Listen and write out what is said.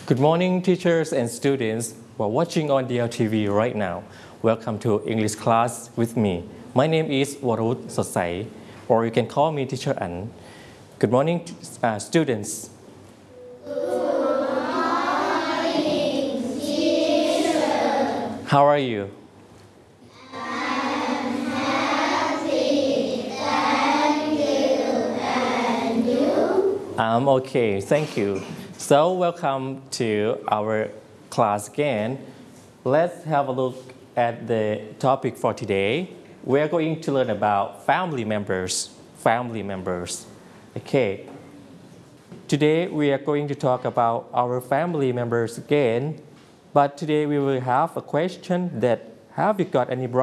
Good morning, teachers and students who are watching on DLTV right now. Welcome to English class with me. My name is Warut Sosai, or you can call me Teacher An. Good morning, students. Good morning, teacher. How are you? I'm happy, thank you. And you? I'm okay, thank you. So welcome to our class again. Let's have a look at the topic for today. We're going to learn about family members. Okay. Today we are going to talk about our family members again. But today we will have a question that have you got any